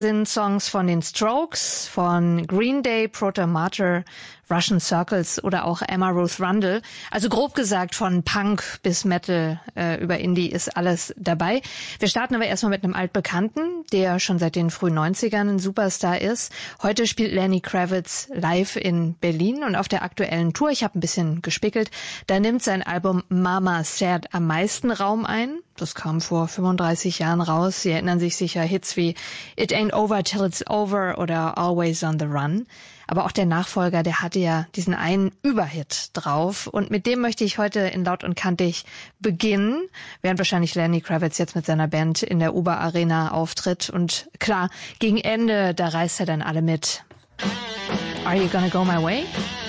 sind Songs von den Strokes, von Green Day, Proto Martyr, Russian Circles oder auch Emma Ruth Rundle. Also grob gesagt von Punk bis Metal über Indie ist alles dabei. Wir starten aber erstmal mit einem Altbekannten, der schon seit den frühen 90ern ein Superstar ist. Heute spielt Lenny Kravitz live in Berlin und auf der aktuellen Tour, ich habe ein bisschen gespickelt, da nimmt sein Album Mama Said am meisten Raum ein. Das kam vor 35 Jahren raus. Sie erinnern sich sicher, Hits wie It Ain't Over Till It's Over oder Always on the Run. Aber auch der Nachfolger, der hatte ja diesen einen Überhit drauf. Und mit dem möchte ich heute in Laut und Kantig beginnen, während wahrscheinlich Lenny Kravitz jetzt mit seiner Band in der Uber Arena auftritt. Und klar, gegen Ende, da reißt er dann alle mit. Are You Gonna Go My Way?